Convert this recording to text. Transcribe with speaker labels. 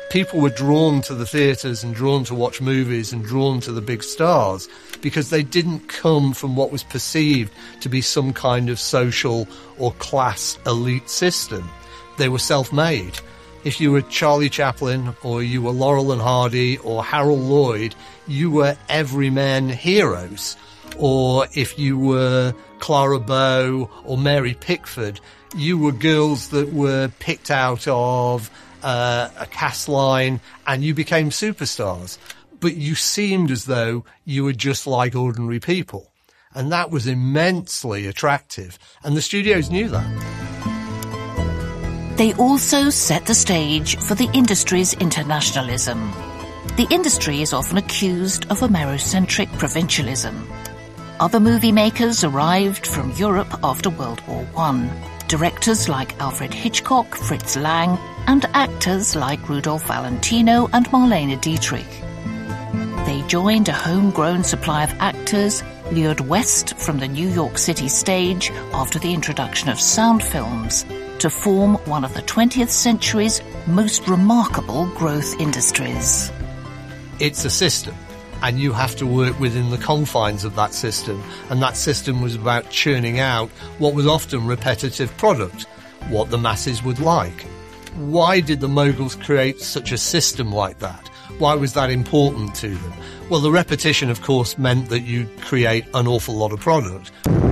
Speaker 1: People were drawn to the theatres and drawn to watch movies and drawn to the big stars because they didn't come from what was perceived to be some kind of social or class elite system. They were self-made. If you were Charlie Chaplin or you were Laurel and Hardy or Harold Lloyd, you were everyman heroes. Or if you were Clara Bow or Mary Pickford, you were girls that were picked out of a cast line and you became superstars. But you seemed as though you were just like ordinary people. And that was immensely attractive. And the studios knew that.
Speaker 2: They also set the stage for the industry's internationalism. The industry is often accused of Amerocentric provincialism. Other movie makers arrived from Europe after World War I. Directors like Alfred Hitchcock, Fritz Lang, and actors like Rudolph Valentino and Marlene Dietrich. They joined a homegrown supply of actors lured west from the New York City stage after the introduction of sound films to form one of the 20th century's most remarkable growth industries.
Speaker 1: It's a system, and you have to work within the confines of that system, and that system was about churning out what was often repetitive product, what the masses would like. Why did the moguls create such a system like that? Why was that important to them? Well, the repetition, of course, meant that you create an awful lot of product.